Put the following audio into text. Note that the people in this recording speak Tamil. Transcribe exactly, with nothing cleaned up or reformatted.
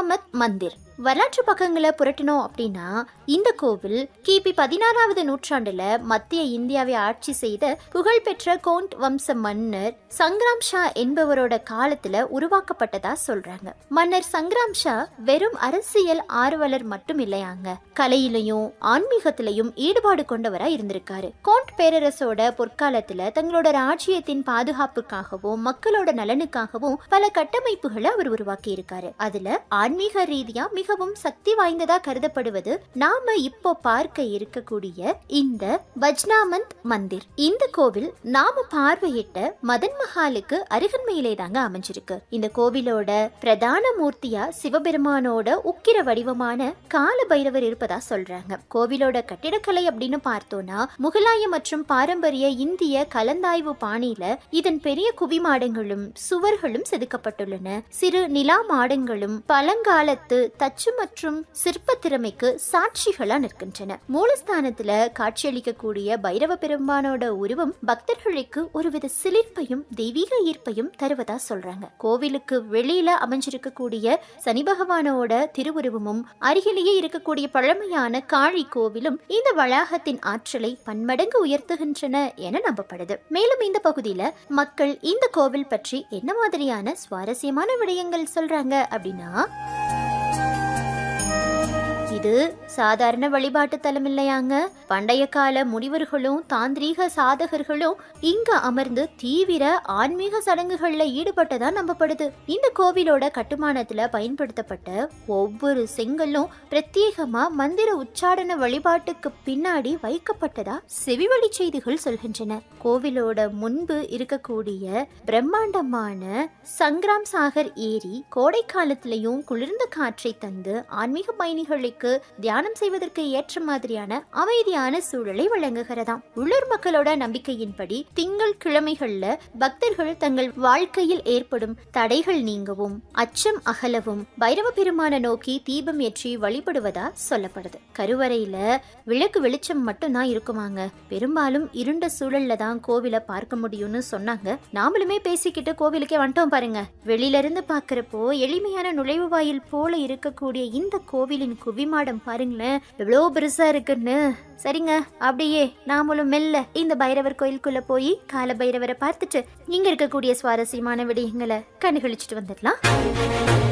வஜ்னாமத் மந்திர். வரலாற்று பக்கங்களை புரட்டணும் அப்படின்னா இந்த கோவில் கிபி பதினாறாவது நூற்றாண்டுல மத்திய இந்தியாவை ஆட்சி செய்த புகழ்பெற்ற கோண்ட் வம்ச மன்னர் சங்கராம் ஷா என்பவரோட காலத்துல உருவாக்கப்பட்டதா சொல்றாங்க. மன்னர் சங்கராம் ஷா வெறும் அரசியல் ஆர்வலர் மட்டும் இல்லையாங்க, கலையிலையும் ஆன்மீகத்திலையும் ஈடுபாடு கொண்டவரா இருந்திருக்காரு. கோண்ட் பேரரசோட பொற்காலத்துல தங்களோட ராஜ்யத்தின் பாதுகாப்புக்காகவும் மக்களோட நலனுக்காகவும் பல கட்டமைப்புகளை அவர் உருவாக்கி இருக்காரு. அதுல ஆன்மீக ரீதியா மிகவும் சக்தி வாய்ந்ததா கருதப்படுவது நாம இப்போ பார்க்க இருக்கக்கூடிய இந்த வஜ்னாமந்த் மந்திர். இந்த கோவில் நாம பார்வையிட்ட மதன் மஹாலுக்கு அருகன்மையிலே தாங்க அமைஞ்சிருக்கு. இந்த கோவிலோட பிரதான மூர்த்தியா சிவபெருமானோட உக்கிர வடிவமான கால பைரவர் இருப்பதா சொல்றாங்க. கோவிலோட கட்டிடக்கலை அப்படின்னு பார்த்தோம்னா முகலாய மற்றும் பாரம்பரிய இந்திய கலந்தாய்வு பாணியில இதன் பெரிய குவிமாடங்களும் சுவர்களும் செதுக்கப்பட்டுள்ளன. சிறு நிலா மாடங்களும் பழங்காலத்து தச்சு மற்றும் சிற்ப திறமைக்கு சாட்சிகளா நிற்கின்றன. மூலஸ்தானத்துல காட்சியளிக்கக்கூடிய பைரவ பெருமானோட உருவம் பக்தர்களுக்கு ஒருவித சிலிர்ப்பையும் தெய்வீக ஈர்ப்பையும் தருவதா சொல்றாங்க. கோவிலுக்கு வெளியில அமைஞ்சிருக்கக்கூடிய சனி பகவானோட திருவுருவமும் அருகிலேயே இருக்கக்கூடிய பழமையான காளி கோவிலும் இந்த வளாகத்தின் ஆற்றலை பன்மடங்கு உயர்த்துகின்றன என நம்பப்படுது. மேலும் இந்த பகுதியில மக்கள் இந்த கோவில் பற்றி என்ன மாதிரியான சுவாரஸ்யமான விடயங்கள் சொல்றாங்க அப்படின்னா, இது சாதாரண வழிபாட்டு தலம் இல்லையாங்க. பண்டைய கால முனிவர்களும் தாந்திரீக சாதகர்களும் இங்க அமர்ந்து தீவிர ஆன்மீக சடங்குகள்ல ஈடுபட்டதா நம்பப்படுது. இந்த கோவிலோட கட்டுமானத்துல பயன்படுத்தப்பட்ட ஒவ்வொரு செங்கல்லும் பிரத்யேகமா மந்திர உச்சாரண வழிபாட்டுக்கு பின்னாடி வைக்கப்பட்டதா செவிவழி செய்திகள் சொல்கின்றன. கோவிலோட முன்பு இருக்கக்கூடிய பிரம்மாண்டமான சங்கராம் சாகர் ஏரி கோடை காலத்திலையும் குளிர்ந்த காற்றை தந்து ஆன்மீக பயணிகளுக்கு தியானம் செய்வதற்கு ஏற்ற மாதிரியான அமைதியான சூழலை வழங்குகிறதாம். உள்ளூர் மக்களோட நம்பிக்கையின்படி திங்கள் கிழமைகள்ல பக்தர்கள் தங்கள் வாழ்க்கையில் ஏற்படும் தடைகள் நீங்கவும் அச்சம் அகலவும் பைரவ பெருமான நோக்கி தீபம் ஏற்றி வழிபடுவதா சொல்லப்படுது. கருவறையில விளக்கு வெளிச்சம் மட்டும் தான் இருக்குமாங்க. பெரும்பாலும் இருண்ட சூழல்ல தான் கோவிலை பார்க்க முடியும்னு சொன்னாங்க. நாமளுமே பேசிக்கிட்டு கோவிலுக்கே வந்துட்டோம் பாருங்க. வெளியில இருந்து பாக்குறப்போ எளிமையான நுழைவு வாயில் போல இருக்கக்கூடிய இந்த கோவிலின் குவிமாடம் பாருங்களேன் எவ்வளவு பெருசா இருக்குன்னு. சரிங்க, அப்படியே நாமளும் மெல்ல இந்த பைரவர் கோயிலுக்குள்ள போய் கால பைரவரை பார்த்துட்டு இங்க இருக்கக்கூடிய சுவாரஸ்யமான விடயங்களை கண்டுகளிச்சுட்டு வந்துடலாம்.